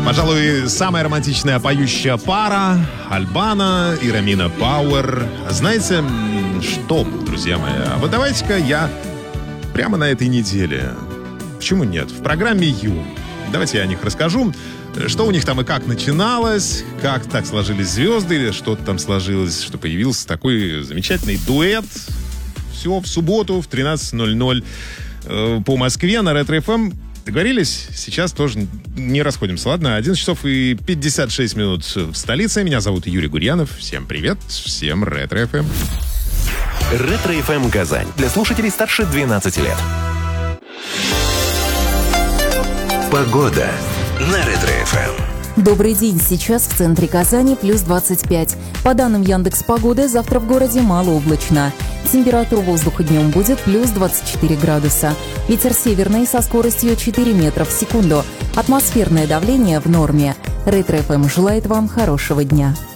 Пожалуй, самая романтичная поющая пара Альбана и Ромина Пауэр. Знаете что, друзья мои? А вот давайте-ка я прямо на этой неделе. Почему нет? В программе «Ю». Давайте я о них расскажу. Что у них там и как начиналось, как так сложились звезды, или что-то там сложилось, что появился такой замечательный дуэт. Все в субботу в 13:00 по Москве на Ретро-ФМ. Договорились? Сейчас тоже не расходимся. Ладно, 11 часов и 56 минут в столице. Меня зовут Юрий Гурьянов. Всем привет, всем Ретро-ФМ. Ретро-ФМ Казань. Для слушателей старше 12 лет. Погода на Ретро-ФМ. Добрый день. Сейчас в центре Казани плюс 25. По данным Яндекс.Погоды, завтра в городе малооблачно. Температура воздуха днем будет плюс 24 градуса. Ветер северный со скоростью 4 метра в секунду. Атмосферное давление в норме. Ретро-ФМ желает вам хорошего дня.